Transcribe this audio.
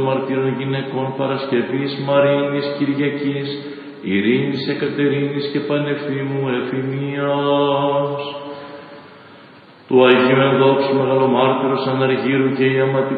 μαρτύρων γυναικών Παρασκευής, Μαρίνης, Κυριακής, Ειρήνης, Εκατερίνης και Πανεφήμου Εφημίας, του Αγίου Ενδόξου Μεγαλομάρτυρος Αναργύρου και η